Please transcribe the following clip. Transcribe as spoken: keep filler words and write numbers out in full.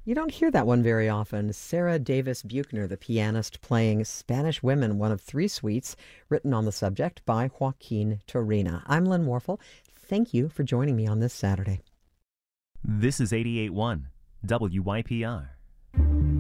You don't hear that one very often. Sarah Davis Buchner, the pianist, playing Spanish Women, one of three suites written on the subject by Joaquin Turina. I'm Lynn Warfel. Thank you for joining me on this Saturday. This is eighty-eight point one W Y P R.